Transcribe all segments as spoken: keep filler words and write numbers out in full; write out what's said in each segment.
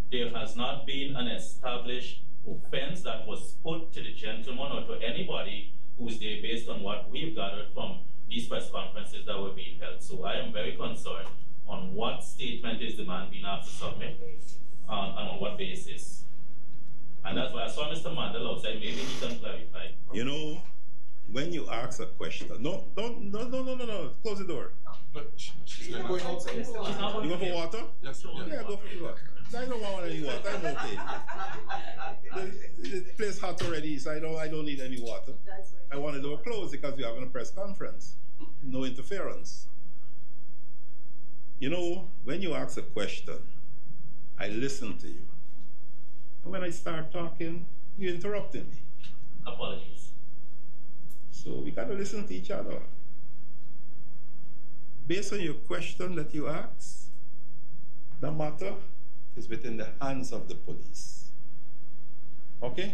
there has not been an established offense that was put to the gentleman or to anybody who's there based on what we've gathered from these press conferences that were being held. So I am very concerned on what statement is the man being asked to submit uh, and on what basis. And that's why I saw Mister Mandel outside. Maybe he can clarify. You know, when you ask a question, no, don't, no, no, no, no, no, close the door. No, she, she's going going outside. She's not going You go for water? Yes, sir. Yeah, Yeah. go for water. I don't want any water. I'm okay. The, the place hot already, so I don't, I don't need any water. I want the door closed because we're having a press conference. No interference. You know, when you ask a question, I listen to you. And when I start talking, you're interrupting me. Apologies. So we got to listen to each other. Based on your question that you asked, the matter is within the hands of the police. Okay?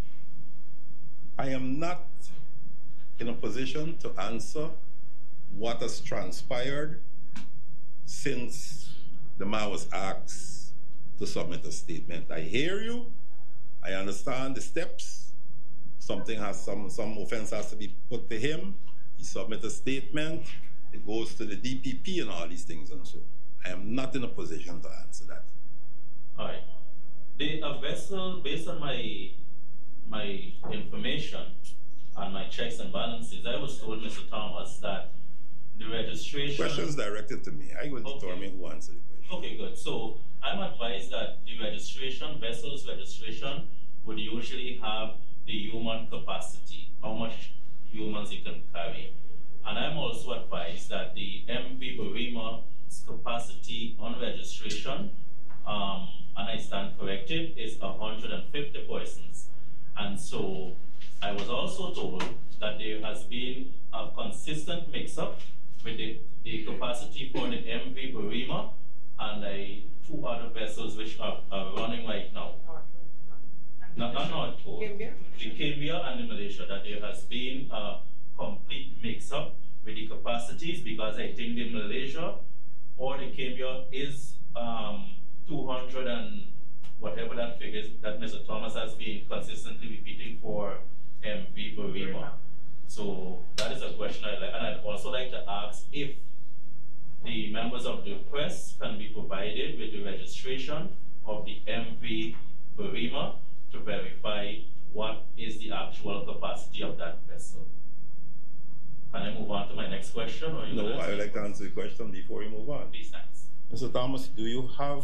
I am not in a position to answer what has transpired since the man was asked to submit a statement. I hear you. I understand the steps. Something has some some offense has to be put to him. He submits a statement. It goes to the D P P and all these things and so. I am not in a position to answer that. All right. The a vessel, based on my my information and my checks and balances, I was told, Mister Thomas, that the registration... Questions directed to me. I will Okay. determine who answers the question. Okay, good. So I'm advised that the registration, vessels registration, would usually have the human capacity, how much humans it can carry. And I'm also advised that the M V Burima's capacity on registration, um, and I stand corrected, is one hundred fifty persons. And so I was also told that there has been a consistent mix-up with the, the capacity for the M V Burima and the two other vessels which are, are running right now. Not, not North Pole. The Cambia and the Malaysia, that there has been a complete mix-up with the capacities, because I think the Malaysia or the Cambia is um, two hundred and whatever that figure is that Mister Thomas has been consistently repeating for M V Burima. So that is a question I'd like, and I'd also like to ask if the members of the press can be provided with the registration of the M V Burima to verify what is the actual capacity of that vessel. Can I move on to my next question? Or you No, I would like to answer the question before we move on. Please, thanks. Mister Thomas, do you have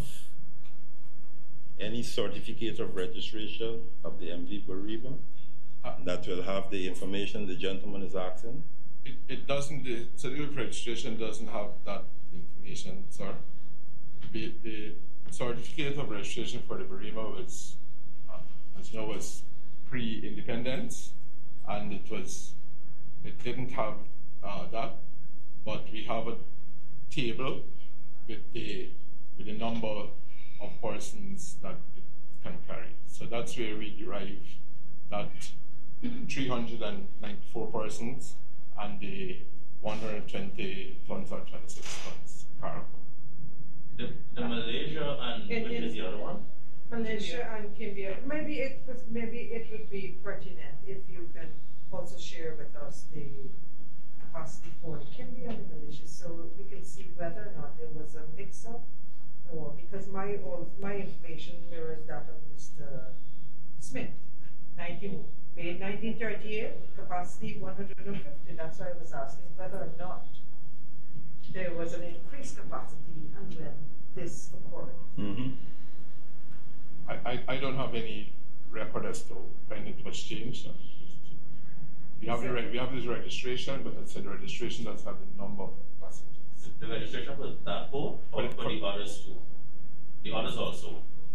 any certificate of registration of the M V Burima Uh, that will have the information the gentleman is asking? It, it doesn't, the certificate of registration doesn't have that information, sir. The, the certificate of registration for the Burima was, uh, as you know, was pre-independence, and it was, it didn't have uh, that, but we have a table with the, with the number of persons that it can carry. So that's where we derive that three hundred ninety-four persons and the one hundred twenty tons or twenty-six tons cargo. The, the Malaysia and It which is is- the other one? Malaysia and Cambia. Maybe it was. Maybe it would be pertinent if you can also share with us the capacity for Cambia and Malaysia, so we can see whether or not there was a mix-up, or because my all my information mirrors that of Mister Smith, nineteen May nineteen thirty-eight, capacity one hundred fifty. That's why I was asking whether or not there was an increased capacity and when this occurred. Mm-hmm. I, I, I don't have any record as to when it was changed. We have, the, re- we have this registration, but it's the registration doesn't have the number of passengers. The registration for that boat or For- for the others too? The others also?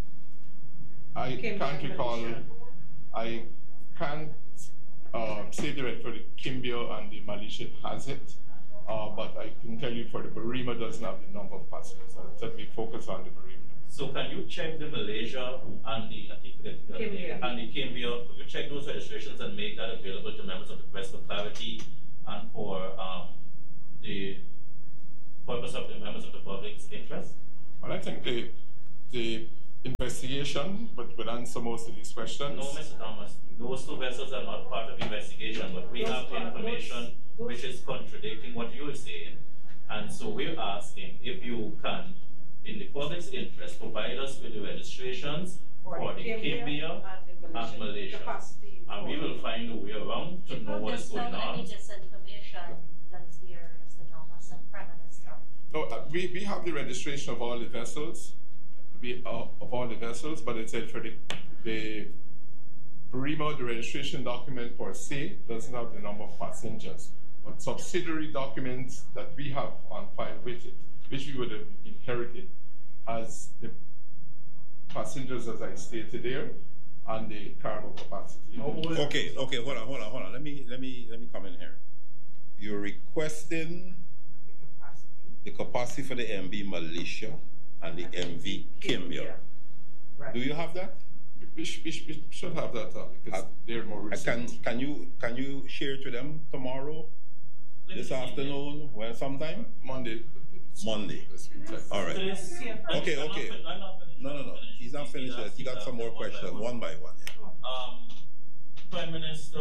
I Cambia can't and recall, Malaysia. I can't um, say direct for the Kimbia and the Malaysia has it, uh, but I can tell you for the Burima doesn't have the number of passengers. So let me focus on the Burima. So can you check the Malaysia and the I keep forgetting the name, Cambia. and the Cambia? Could you check those registrations and make that available to members of the press for clarity and for um, the purpose of the members of the public's interest? But I think the the invest investigation, but would answer most of these questions. No, Mister Thomas, those two vessels are not part of the investigation, but we Those have part- information those- those- which is contradicting what you're saying. And so we're asking if you can, in the public's interest, provide us with the registrations for, the Kimbia and Malaysia. Capacity And we for- will find a way around to know what is going on. There's still any disinformation that is there, Mister Thomas and Prime Minister. No, uh, we, we have the registration of all the vessels, we, uh, of all the vessels, but it said for the, the Barima, the registration document per se doesn't have the number of passengers. But subsidiary documents that we have on file with it, which we would have inherited, has the passengers as I stated there, and the cargo capacity. Okay, okay, hold on, hold on, hold on. Let me let me let me come in here. You're requesting the capacity. the capacity for the M V Malaysia and the M V Kimbia. Right. Do you have that? We, sh- we, sh- we should have that uh, because Uh, they're more I recent. can can you can you share it with them tomorrow, Let me this see. afternoon, when sometime? Monday. Monday. This week, type. All right. Today's- I'm- Okay, I'm not okay. fin- I'm not finished. No, no, I'm no. not finished. He's not finished yet. He got some more One by questions, one. one by one. Yeah. Um, Prime Minister,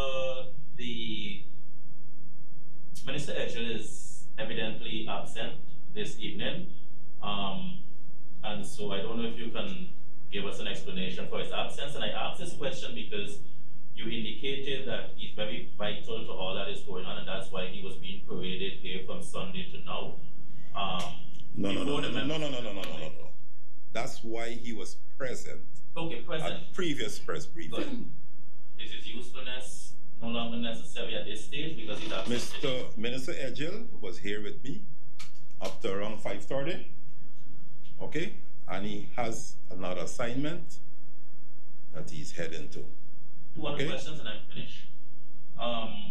the Minister Edgell is evidently absent this evening, um, and so I don't know if you can give us an explanation for his absence. And I asked this question because you indicated that he's very vital to all that is going on, and that's why he was being paraded here from Sunday to now. Um, No, no, no, before no, the no, no, no, no, no, no, no, no. That's why he was present Okay, President. at previous press Good. briefing. Is his usefulness no longer necessary at this stage because he's absent? Mister Minister Edgell was here with me up to around five thirty. Okay? And he has another assignment that he's heading to. Two other Okay. questions and I'm finished. Um,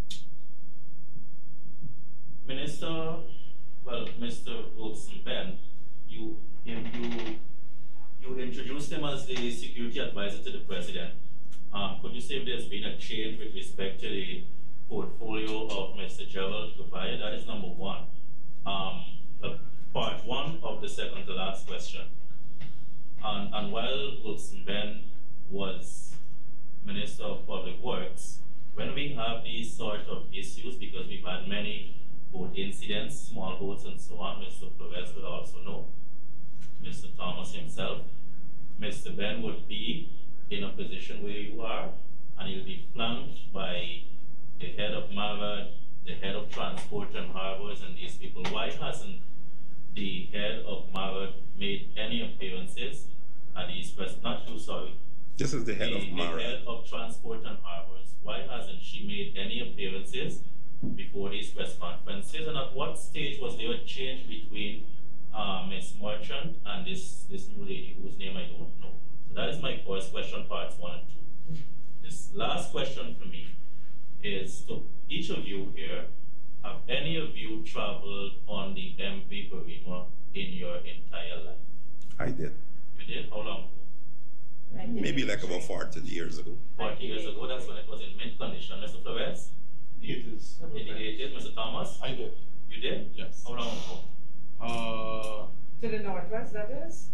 Minister, well, Mister Wilson Ben, you, him, you, you introduced him as the security advisor to the president. Um, could you say if there's been a change with respect to the portfolio of Mister Gerald Gavaya? That is number one. Um, the part one of the second to last question. And, and while Wilson Ben was Minister of Public Works, when we have these sort of issues, because we've had many boat incidents, small boats and so on, Mister Flores would also know, Mister Thomas himself, Mister Ben would be in a position where you are, and he'll be flanked by the head of MAVAD, the head of Transport and Harbors, and these people. Why hasn't the head of MAVAD made any appearances at these press? Not you, sorry. This is the head the, of the Mara. head of Transport and Harbors. Why hasn't she made any appearances before these press conferences? And at what stage was there a change between uh, Miss Merchant and this, this new lady whose name I don't know? So that is my first question, parts one and two. This last question for me is to each of you here, have any of you traveled on the M V Barima in your entire life? I did. You did? How long ago? Maybe like about forty years ago. forty years ago, that's when it was in mint condition. Mister Flores? It is. In the eighties, Mister Thomas? I did. You did? Yes. How long ago? Uh, To the northwest, that is?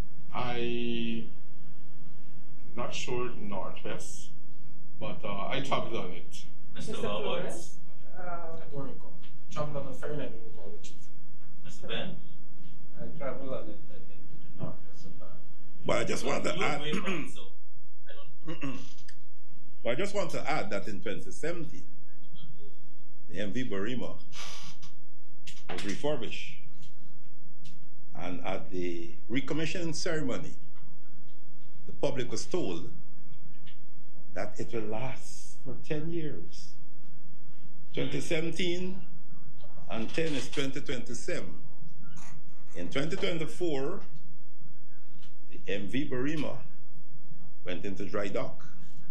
I not sure the northwest, but uh, I traveled on it. Mister Mister Roberts? Flores? Uh, I don't recall. Travel on the ferry, I don't recall which is. Mister Ben? I travel on it, I think, to the northwest of that. But I just want to You add. way back, so I don't. But I just want to add that in twenty seventeen, the M V Barima was refurbished. And at the recommissioning ceremony, the public was told that it will last for ten years. twenty seventeen and ten is twenty twenty-seven. In twenty twenty-four, the M V Barima went into dry dock.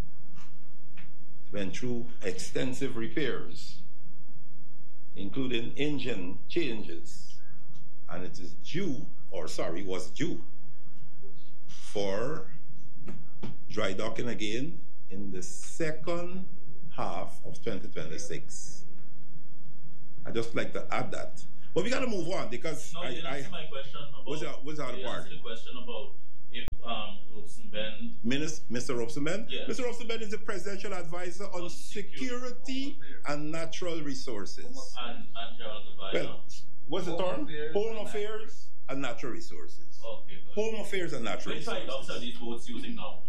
Went through extensive repairs, including engine changes, and it is due, or sorry, was due for dry docking again in the second half of twenty twenty-six. I just like to add that. But we got to move on because No, I, you didn't I answer my question about. what's the- what's the other you didn't part? answer the question about if Rosenben. Minis- Mister Rosenben? Yeah. Mister Rosenben is the presidential advisor on On security security. and natural resources. And, and Gerald Devine. Well, what's the Home term? affairs Home and affairs and natural resources. Okay, good. Home affairs and natural Which dry docks are resources. these boats using now?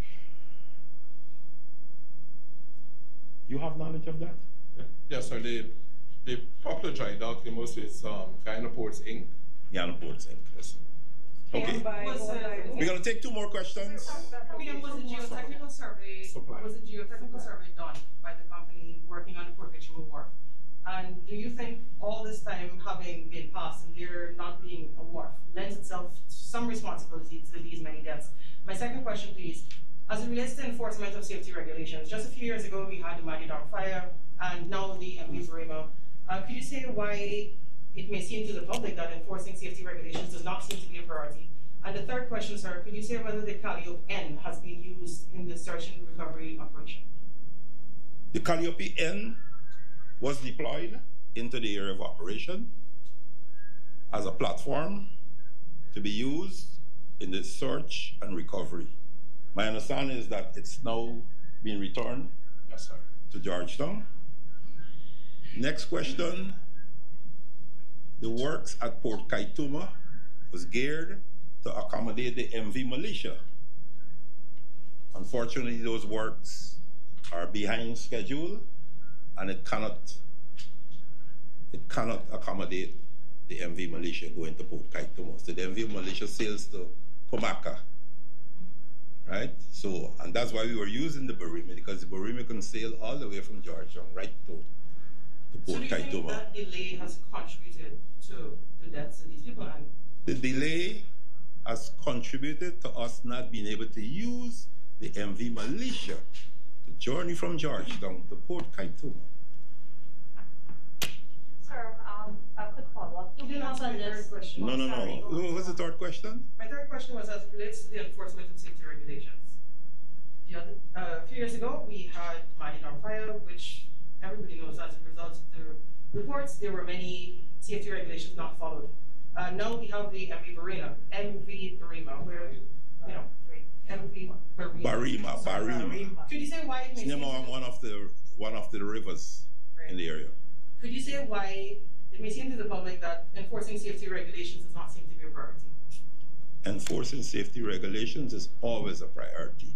You have knowledge of that? Yeah. Yes, sir. The, the popular dry dock, the most is um, Guyana Ports Incorporated. Yana Ports Incorporated. Yes, sir. Okay. And by- Was, uh, We're going to take two more questions. P M, was a geotechnical survey, Supply. was a geotechnical survey done by the company working on the Port Richmond wharf? And do you think all this time having been passed and there not being a wharf lends itself to some responsibility to these many deaths? My second question, please, as it relates to enforcement of safety regulations, just a few years ago we had the Madidar fire and now the M V Burima. Uh, could you say why it may seem to the public that enforcing safety regulations does not seem to be a priority? And the third question, sir, could you say whether the Calliope N has been used in the search and recovery operation? The Calliope N was deployed into the area of operation as a platform to be used in the search and recovery. My understanding is that it's now being returned Yes, sir. to Georgetown. Next question. The works at Port Kaituma was geared to accommodate the M V militia. Unfortunately, those works are behind schedule and it cannot it cannot accommodate the M V militia going to Port Kaituma. So the M V militia sails to Comacca. Right? So, and that's why we were using the Burima, because the Burima can sail all the way from Georgetown right to, to So Port do you think Kaituma. that delay has contributed to the deaths of these people? And The delay has contributed to us not being able to use the M V militia to journey from Georgetown to Port Kaituma. Sir, um, a quick follow-up. you didn't answer on my third this. question. No, no, no. Sorry. What was the third question? My third question was as it relates to the enforcement of safety regulations. The other, uh, a few years ago, we had Madidar fire, which everybody knows as a result of the reports, there were many safety regulations not followed. Uh, now we have the M V Burima, M V Burima, where, you know, M V Burima. Barima, Barima. Could you say why it It's makes name of one of the one of the rivers in the area. Could you say why it may seem to the public that enforcing safety regulations does not seem to be a priority? Enforcing safety regulations is always a priority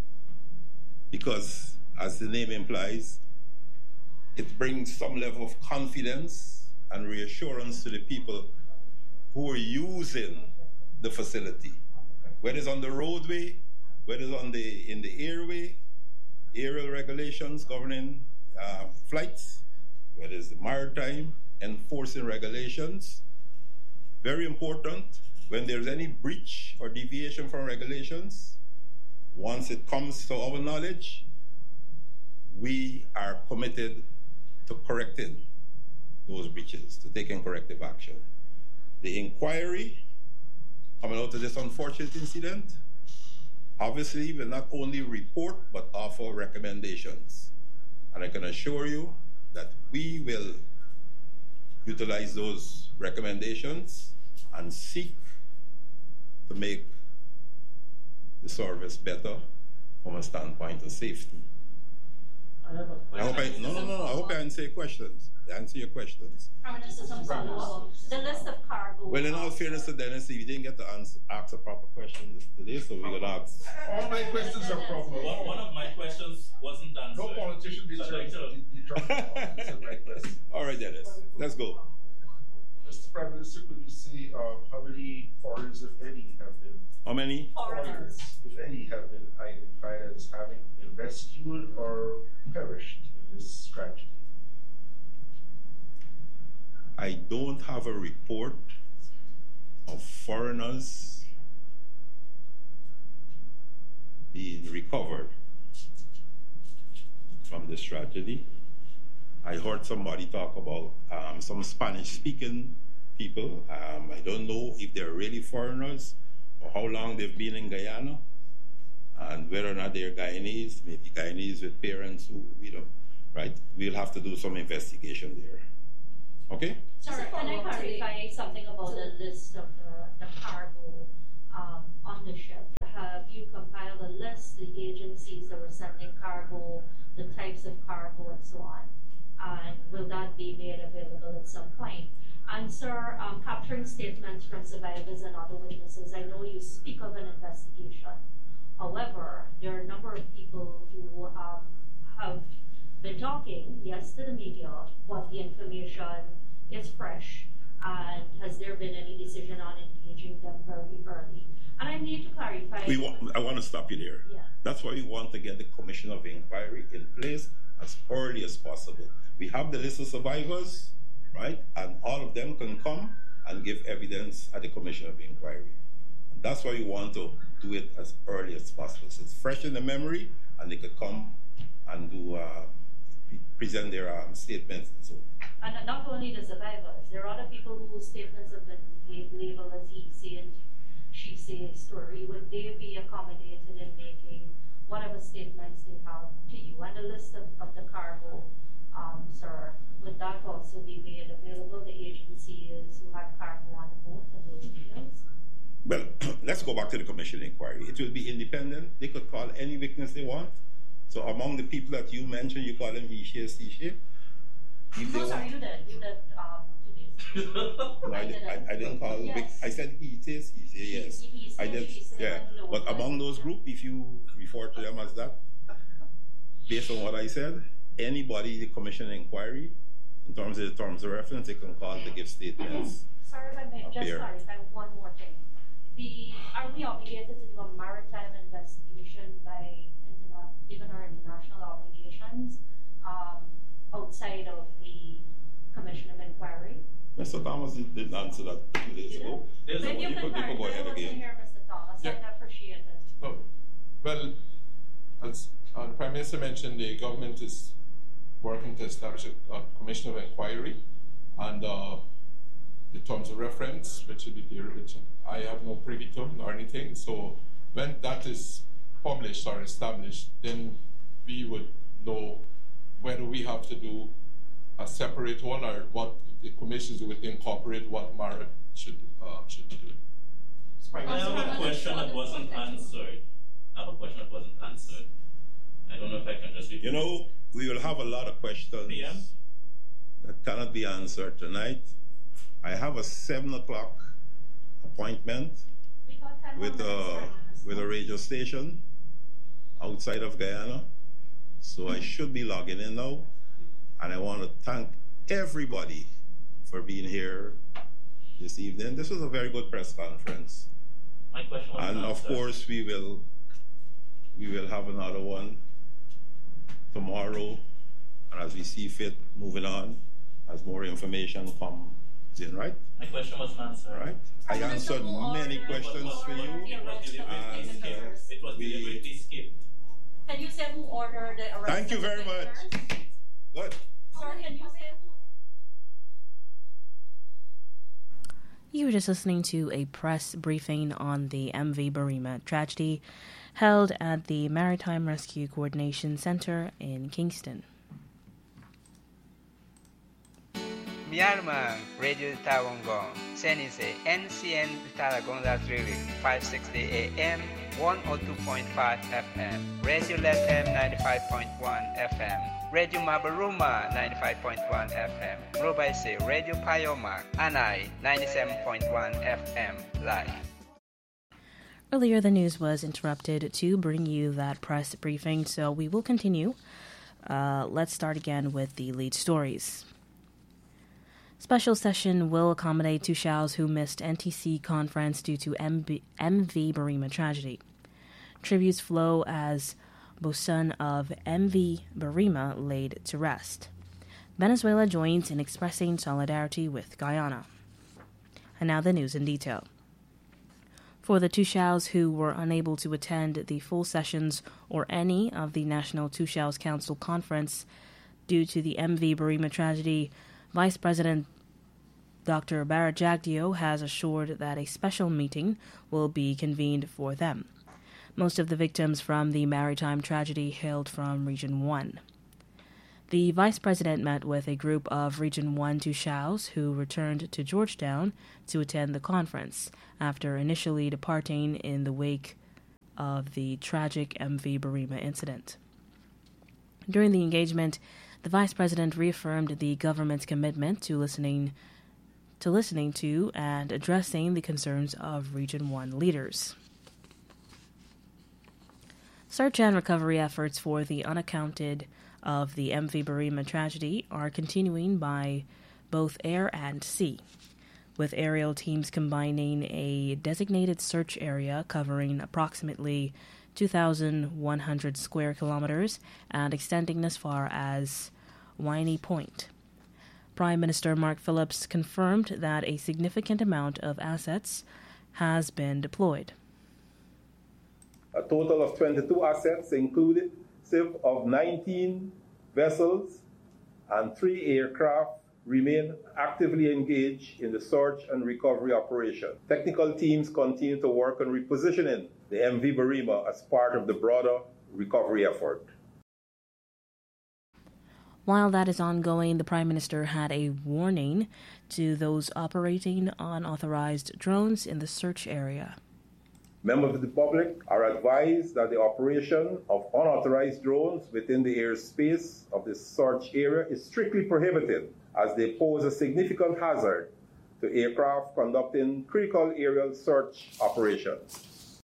because, as the name implies, it brings some level of confidence and reassurance to the people who are using the facility, whether it's on the roadway, whether it's on the in the airway, aerial regulations governing uh, flights, whether it's the maritime, enforcing regulations. Very important, when there's any breach or deviation from regulations, once it comes to our knowledge, we are committed to correcting those breaches, to taking corrective action. The inquiry coming out of this unfortunate incident obviously will not only report but offer recommendations. And I can assure you that we will utilize those recommendations and seek to make the service better from a standpoint of safety. I have a I hope I, no, no, no, no, I hope I answer your questions. I answer your questions. Just some follow-up. The list of cargo. Well, in all fairness to Dennis, we didn't get to answer, ask a proper question today, so we're going to ask. All my questions are proper. One, one of my questions wasn't answered. No politician So I'd like deserves to- the job. It's a right question. All right, Dennis, let's go. Mister Prime Minister, could you see uh, how many foreigners, if any, have been How many? Foreigners. if any, have been identified as having been rescued or perished in this tragedy? I don't have a report of foreigners being recovered from this tragedy. I heard somebody talk about um, some Spanish-speaking people. Um, I don't know if they're really foreigners or how long they've been in Guyana, and whether or not they're Guyanese, maybe Guyanese with parents who we don't, right? We'll have to do some investigation there. Okay? Sir, can I clarify something about the list of the, the cargo um, on the ship? Have you compiled a list, the agencies that were sending cargo, the types of cargo, and so on? And will that be made available at some point? And sir, um, capturing statements from survivors and other witnesses, I know you speak of an investigation. However, there are a number of people who um, have been talking, yes, to the media, but the information is fresh. And has there been any decision on engaging them very early? And I need to clarify. We want, I want to stop you there. Yeah. That's why we want to get the Commission of Inquiry in place as early as possible. We have the list of survivors, right? And all of them can come and give evidence at the Commission of Inquiry. And that's why we want to do it as early as possible. So it's fresh in the memory, and they could come and do uh, present their um, statements and so on. And not only the survivors, there are other people whose statements have been labeled as he said, she said story. Would they be accommodated in making whatever statements they have to you? And the list of, of the cargo, um, sir, would that also be made available? The agencies who had cargo on the boat and those details? Well, let's go back to the Commission Inquiry. It will be independent. They could call any witness they want. So among the people that you mentioned, you call them Ishe, Sishe. No, sorry, you did. You did um, two days ago. No, I, did, I, I didn't call yes. Vic. I said he says, he says, yes. He, he said, I did, she said, yeah. no, But but among those group, if you refer to them as that, based on what I said, anybody the Commission Inquiry, in terms of the terms of reference, they can call to give statements. Sorry if I may just Here. clarify one more thing. The are we obligated to do a maritime investigation by interna- given our international obligations um, outside of the Commission of Inquiry? Mister Thomas did, did answer that two days You ago. There's Maybe a, you you can could- you could go clarify. ahead I wasn't again. here, Mister Thomas. Yeah. I'd appreciate it. Oh, well, as uh, the Prime Minister mentioned, the government is working to establish a, a commission of inquiry, and uh, the terms of reference, which will be there, which I have no privy to nor anything. So when that is published or established, then we would know whether we have to do a separate one or what the commissions would incorporate what Mara should uh, should do. I have a question that wasn't answered. I have a question that wasn't answered. I don't know if I can just repeat. You know, we will have a lot of questions P M? that cannot be answered tonight. I have a seven o'clock appointment We got ten with more minutes, a sir. with a radio station outside of Guyana, so I should be logging in now. And I want to thank everybody for being here this evening. This was a very good press conference, My question was and of answered. course we will we will have another one tomorrow, and as we see fit, moving on as more information comes in. Right? My question was answered. All right. I And Mister answered Who many ordered- questions who for ordered you. the It was arrest of deliberately And, the skipped. papers? It was we- deliberately skipped. Can you say who ordered the arrest? Thank you of the very much. papers? Good. Sir, can you say who? You were just listening to a press briefing on the M V Barima tragedy held at the Maritime Rescue Coordination Center in Kingston. Myanmar Radio Tawangong, Senise N C N Talagonda Drilling, five sixty A M, one oh two point five F M, Radio Let M ninety-five point one F M, Radio Mabaruma ninety-five point one F M, Robaise Radio Payoma, Anai ninety-seven point one F M, live. Earlier, the news was interrupted to bring you that press briefing, so we will continue. Uh, let's start again with the lead stories. Special session will accommodate Tushals who missed N T C conference due to M V Barima tragedy. Tributes flow as Bosun of M V Barima laid to rest. Venezuela joins in expressing solidarity with Guyana. And now the news in detail. For the Tushals who were unable to attend the full sessions or any of the National Tushals Council conference due to the M V Barima tragedy, Vice President Doctor Bharat Jagdeo has assured that a special meeting will be convened for them. Most of the victims from the maritime tragedy hailed from Region one. The Vice President met with a group of Region one Tushals who returned to Georgetown to attend the conference after initially departing in the wake of the tragic M V Barima incident. During the engagement, the Vice President reaffirmed the government's commitment to listening to listening to and addressing the concerns of Region one leaders. Search and recovery efforts for the unaccounted of the M V Barima tragedy are continuing by both air and sea, with aerial teams combining a designated search area covering approximately two thousand one hundred square kilometers and extending as far as Winey Point. Prime Minister Mark Phillips confirmed that a significant amount of assets has been deployed. A total of twenty-two assets, inclusive of nineteen vessels and three aircraft, remain actively engaged in the search and recovery operation. Technical teams continue to work on repositioning the M V Barima as part of the broader recovery effort. While that is ongoing, the Prime Minister had a warning to those operating unauthorized drones in the search area. Members of the public are advised that the operation of unauthorized drones within the airspace of the search area is strictly prohibited, as they pose a significant hazard to aircraft conducting critical aerial search operations.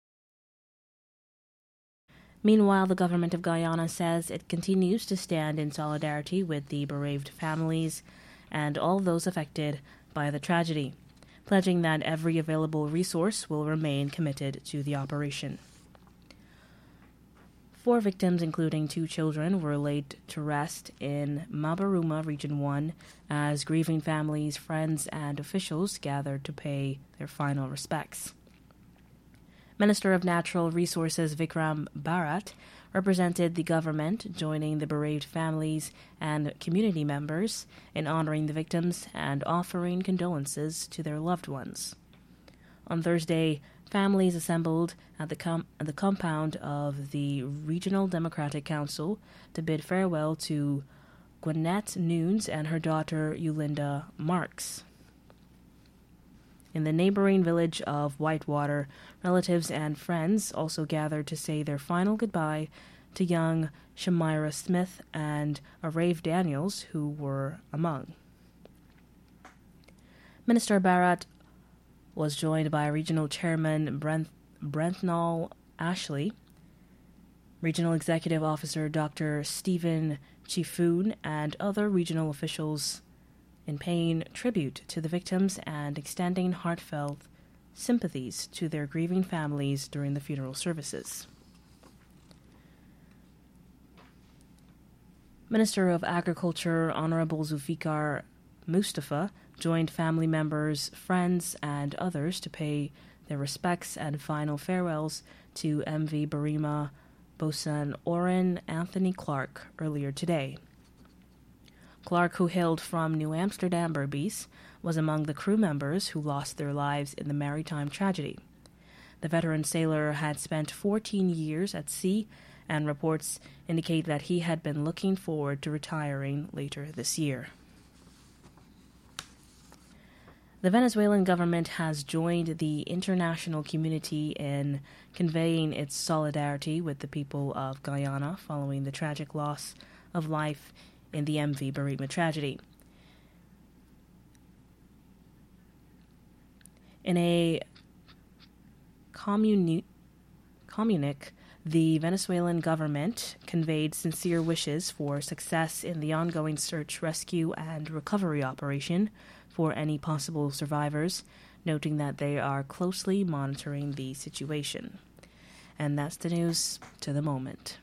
Meanwhile, the government of Guyana says it continues to stand in solidarity with the bereaved families and all those affected by the tragedy, pledging that every available resource will remain committed to the operation. Four victims, including two children, were laid to rest in Mabaruma, Region one, as grieving families, friends, and officials gathered to pay their final respects. Minister of Natural Resources Vikram Bharat represented the government, joining the bereaved families and community members in honoring the victims and offering condolences to their loved ones. On Thursday, families assembled at the, com- at the compound of the Regional Democratic Council to bid farewell to Gwinnett Nunes and her daughter Yulinda Marks. In the neighboring village of Whitewater, relatives and friends also gathered to say their final goodbye to young Shamira Smith and Arave Daniels, who were among. Minister Bharat was joined by Regional Chairman Brent, Brentnall Ashley, Regional Executive Officer Doctor Stephen Chifoon, and other regional officials in paying tribute to the victims and extending heartfelt sympathies to their grieving families during the funeral services. Minister of Agriculture Honorable Zulfikar Mustafa joined family members, friends, and others to pay their respects and final farewells to M V Barima bosun Oren Anthony Clark earlier today. Clark, who hailed from New Amsterdam, Berbice, was among the crew members who lost their lives in the maritime tragedy. The veteran sailor had spent fourteen years at sea, and reports indicate that he had been looking forward to retiring later this year. The Venezuelan government has joined the international community in conveying its solidarity with the people of Guyana following the tragic loss of life in the M V Barima tragedy. In a communi- communique, the Venezuelan government conveyed sincere wishes for success in the ongoing search, rescue, and recovery operation for any possible survivors, noting that they are closely monitoring the situation. And that's the news to the moment.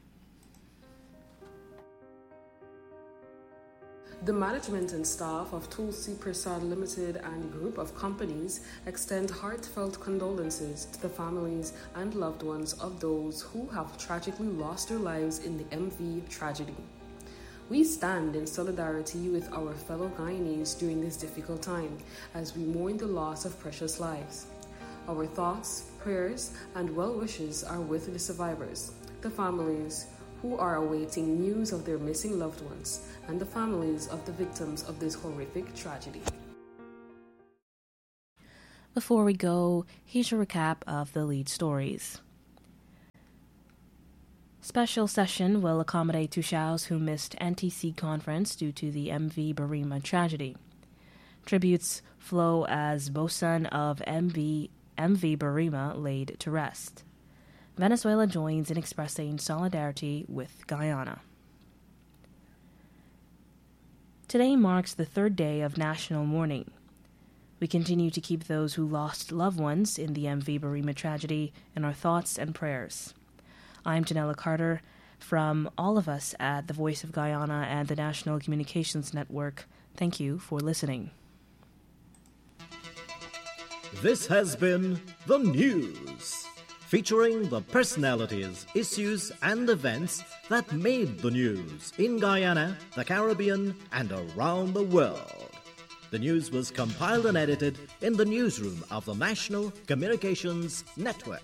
The management and staff of Tulsi Prasad Limited and group of companies extend heartfelt condolences to the families and loved ones of those who have tragically lost their lives in the M V tragedy. We stand in solidarity with our fellow Guyanese during this difficult time as we mourn the loss of precious lives. Our thoughts, prayers, and well wishes are with the survivors, the families who are awaiting news of their missing loved ones, and the families of the victims of this horrific tragedy. Before we go, here's a recap of the lead stories. special session will accommodate Tushaos who missed N T C conference due to the M V Barima tragedy. Tributes flow as Bosun of M V, M V Barima laid to rest. Venezuela joins in expressing solidarity with Guyana. Today marks the third day of national mourning. We continue to keep those who lost loved ones in the M V Barima tragedy in our thoughts and prayers. I'm Janella Carter. From all of us at the Voice of Guyana and the National Communications Network, thank you for listening. This has been The News, featuring the personalities, issues, and events that made the news in Guyana, the Caribbean, and around the world. The news was compiled and edited in the newsroom of the National Communications Network.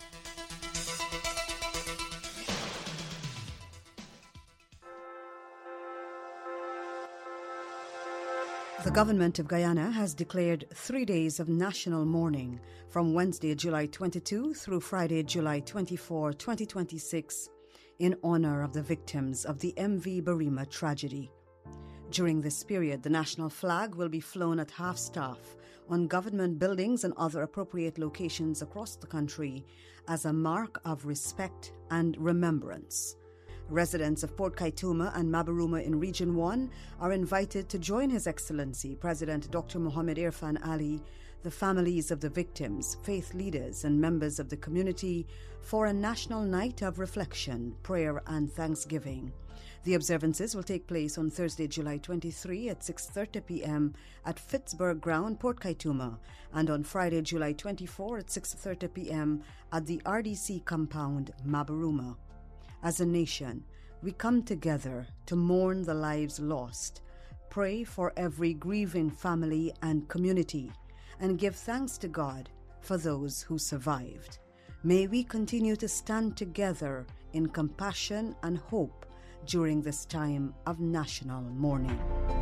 The government of Guyana has declared three days of national mourning from Wednesday, July twenty-second through Friday, July twenty-fourth, twenty twenty-six, in honor of the victims of the M V Barima tragedy. During this period, the national flag will be flown at half-staff on government buildings and other appropriate locations across the country as a mark of respect and remembrance. Residents of Port Kaituma and Mabaruma in Region one are invited to join His Excellency President Doctor Mohammed Irfan Ali, the families of the victims, faith leaders, and members of the community for a national night of reflection, prayer, and thanksgiving. The observances will take place on Thursday, July twenty-third at six thirty p.m. at Pittsburgh Ground, Port Kaituma, and on Friday, July twenty-fourth at six thirty p.m. at the R D C compound, Mabaruma. As a nation, we come together to mourn the lives lost, pray for every grieving family and community, and give thanks to God for those who survived. May we continue to stand together in compassion and hope during this time of national mourning.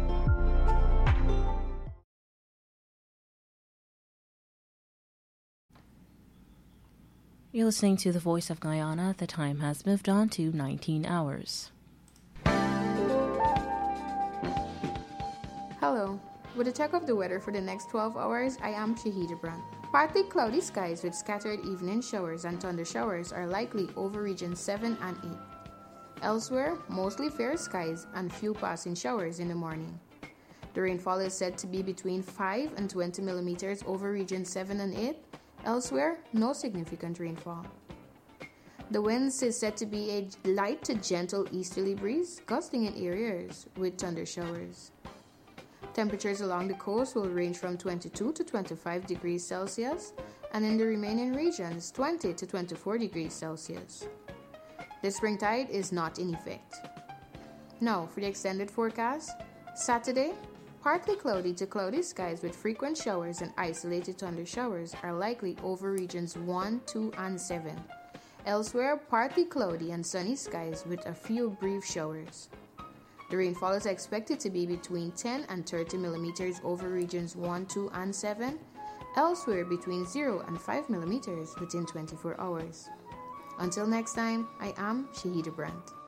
You're listening to The Voice of Guyana. The time has moved on to nineteen hours. Hello. With a check of the weather for the next twelve hours, I am Shahida Brandt. Partly cloudy skies with scattered evening showers and thunder showers are likely over regions seven and eight. Elsewhere, mostly fair skies and few passing showers in the morning. The rainfall is said to be between five and twenty millimeters over regions seven and eight. Elsewhere, no significant rainfall. The winds is said to be a light to gentle easterly breeze, gusting in areas with thunder showers. Temperatures along the coast will range from twenty-two to twenty-five degrees Celsius, and in the remaining regions, twenty to twenty-four degrees Celsius. The spring tide is not in effect. Now, for the extended forecast, Saturday, partly cloudy to cloudy skies with frequent showers and isolated thunder showers are likely over regions one, two, and seven. Elsewhere, partly cloudy and sunny skies with a few brief showers. The rainfall is expected to be between ten and thirty millimeters over regions one, two, and seven. Elsewhere, between zero and five millimeters within twenty-four hours. Until next time, I am Shahida Brandt.